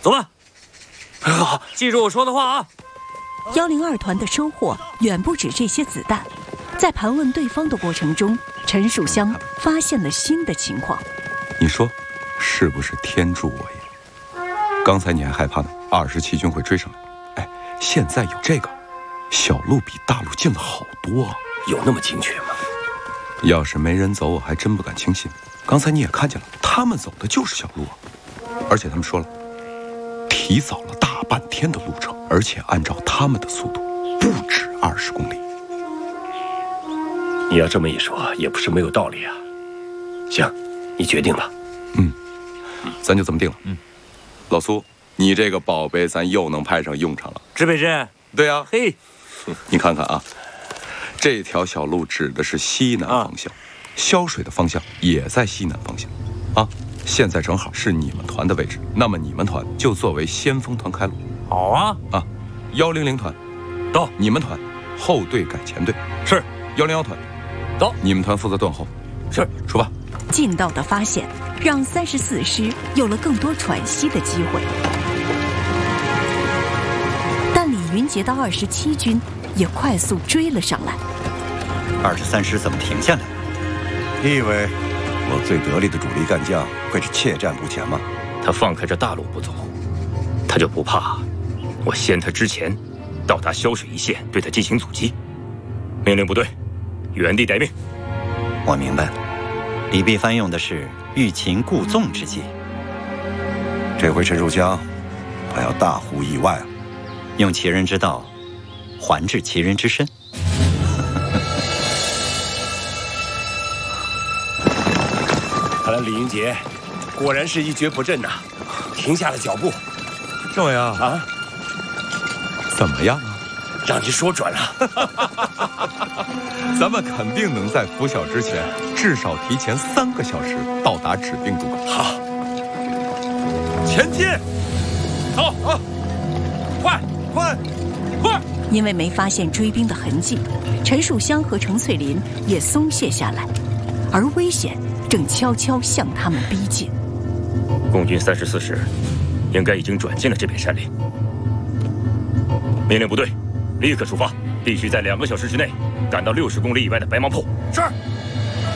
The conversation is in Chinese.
走吧。好，记住我说的话啊。 102团的收获远不止这些子弹。在盘问对方的过程中，陈蜀香发现了新的情况。 你说，是不是天助我也？刚才你还害怕呢，27军会追上来。哎，现在有这个，小路比大路近了好多啊。 有那么精确吗？ 要是没人走，我还真不敢轻信。刚才你也看见了，他们走的就是小路啊，而且他们说了，提早了大半天的路程，而且按照他们的速度，不止20公里。 你要这么一说，也不是没有道理啊。行，你决定吧。 咱就这么定了。老苏，你这个宝贝，咱又能派上用场了。 指北针。 对呀。 嘿， 你看看啊，这条小路指的是西南方向，潇水的方向也在西南方向，啊，现在正好是你们团的位置，那么你们团就作为先锋团开路。 好啊。 100团， 到。 你们团后队改前队。 是。 101团， 到。 你们团负责断后。 是。 出发。 劲道的发现让34师有了更多喘息的机会，但李云杰的27军也快速追了上来。 23师怎么停下来？ 你以为我最得力的主力干将会是怯战不前吗？ 他放开这大路不走，他就不怕我先他之前到达潇水一线，对他进行阻击？命令部队原地待命。 我明白了，李必藩用的是欲擒故纵之计。 这回陈蜀香，他要大呼意外了， 用其人之道，还治其人之身。 看来李云杰果然是一蹶不振呐，停下了脚步。 政委啊， 啊， 怎么样啊？ 让你说准了。 咱们肯定能在拂晓之前，至少提前3个小时到达指定渡口。 好，前进！走啊！快！ 因为没发现追兵的痕迹，陈蜀香和程翠林也松懈下来，而危险正悄悄向他们逼近。 共军34师应该已经转进了这片山林。命令部队立刻出发，必须在2个小时之内赶到60公里以外的白芒铺。 是。